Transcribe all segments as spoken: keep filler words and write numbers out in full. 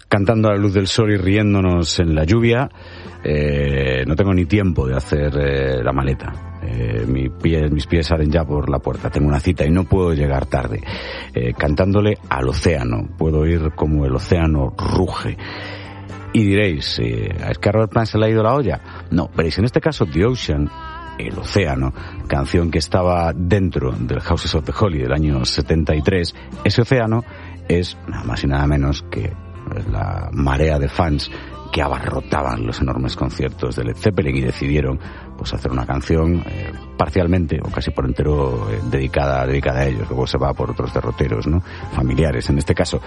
cantando a la luz del sol y riéndonos en la lluvia. Eh, no tengo ni tiempo de hacer eh, la maleta. Eh, mi pie, mis pies salen ya por la puerta. Tengo una cita y no puedo llegar tarde. Eh, cantándole al océano. Puedo oír como el océano ruge. Y diréis, eh, ¿es que a Robert Plant se le ha ido la olla? No, veréis, en este caso The Ocean, el océano, canción que estaba dentro del Houses of the Holy del año setenta y tres, ese océano es nada más y nada menos que la marea de fans que abarrotaban los enormes conciertos de Led Zeppelin y decidieron pues hacer una canción eh, parcialmente o casi por entero eh, dedicada dedicada a ellos. Luego se va por otros derroteros, ¿no? Familiares en este caso.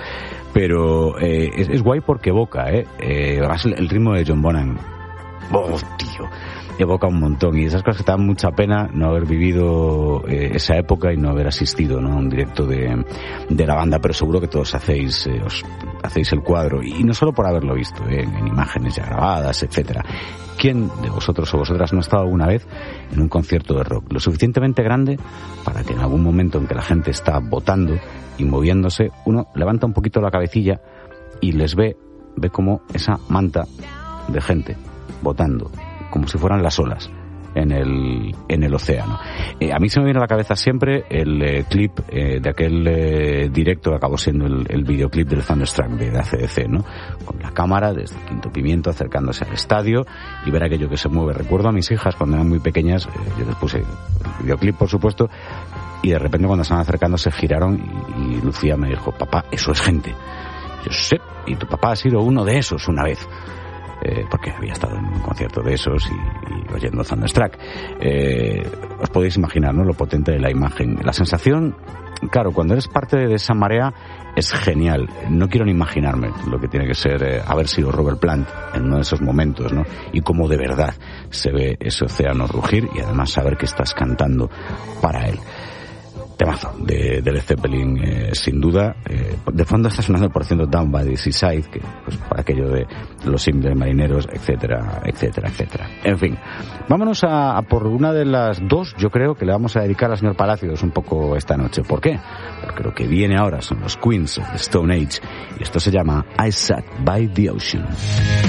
Pero eh, es, es guay porque evoca, ¿eh? eh además el, el ritmo de John Bonham. ¡Oh, tío! Evoca un montón, y esas cosas que te dan mucha pena no haber vivido eh, esa época y no haber asistido, ¿no?, a un directo de, de la banda, pero seguro que todos hacéis eh, os hacéis el cuadro, y no solo por haberlo visto eh, en imágenes ya grabadas, etcétera. ¿Quién de vosotros o vosotras no ha estado alguna vez en un concierto de rock lo suficientemente grande para que en algún momento en que la gente está votando y moviéndose, uno levanta un poquito la cabecilla y les ve, ve como esa manta de gente votando, como si fueran las olas en el en el océano? Eh, a mí se me viene a la cabeza siempre el eh, clip eh, de aquel eh, directo que acabó siendo el, el videoclip del Thunderstruck de A C D C, ¿no? Con la cámara desde el Quinto Pimiento acercándose al estadio y ver aquello que se mueve. Recuerdo a mis hijas cuando eran muy pequeñas, eh, yo les puse el videoclip, por supuesto, y de repente cuando estaban acercando se giraron y, y Lucía me dijo: papá, eso es gente. Yo sé, y tu papá ha sido uno de esos una vez. Eh, porque había estado en un concierto de esos y, y oyendo Thunderstruck. Eh, os podéis imaginar, ¿no?, lo potente de la imagen. La sensación, claro, cuando eres parte de esa marea es genial. No quiero ni imaginarme lo que tiene que ser eh, haber sido Robert Plant en uno de esos momentos, ¿no? Y cómo de verdad se ve ese océano rugir y además saber que estás cantando para él. Temazo de, de Led Zeppelin, eh, sin duda. Eh, de fondo está sonando, por ciento, Down by the Seaside, que pues para aquello de los simples marineros, etcétera, etcétera, etcétera. En fin, vámonos a, a por una de las dos, yo creo, que le vamos a dedicar al señor Palacios un poco esta noche. ¿Por qué? Porque lo que viene ahora son los Queens of the Stone Age, y esto se llama I Sat by the Ocean.